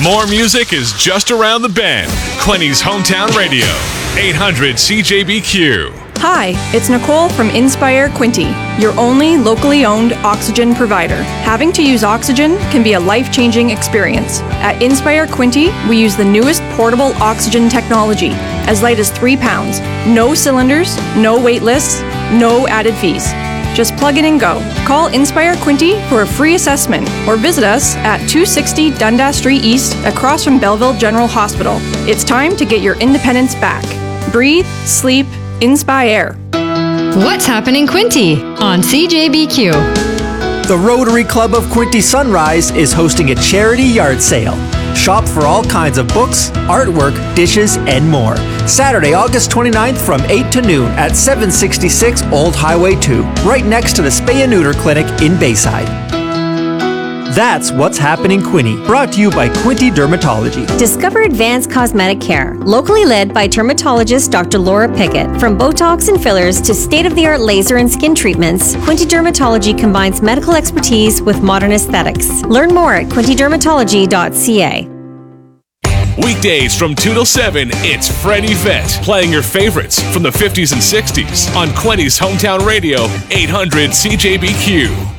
More music is just around the bend. Quinty's Hometown Radio, 800 CJBQ. Hi, it's Nicole from Inspire Quinty, your only locally owned oxygen provider. Having to use oxygen can be a life-changing experience. At Inspire Quinty, we use the newest portable oxygen technology, as light as 3 pounds. No cylinders, no wait lists, no added fees. Just plug in and go. Call Inspire Quinty for a free assessment or visit us at 260 Dundas Street East across from Belleville General Hospital. It's time to get your independence back. Breathe, sleep, Inspire. What's happening, Quinty on CJBQ? The Rotary Club of Quinty Sunrise is hosting a charity yard sale. Shop for all kinds of books, artwork, dishes, and more. Saturday, August 29th from 8 to noon at 766 Old Highway 2, right next to the Spay and Neuter Clinic in Bayside. That's What's Happening, Quinty, brought to you by Quinty Dermatology. Discover advanced cosmetic care, locally led by dermatologist Dr. Laura Pickett. From Botox and fillers to state-of-the-art laser and skin treatments, Quinty Dermatology combines medical expertise with modern aesthetics. Learn more at quintydermatology.ca. Weekdays from 2 till 7, it's Freddie Vett playing your favorites from the 50s and 60s on Quinty's Hometown Radio, 800 CJBQ.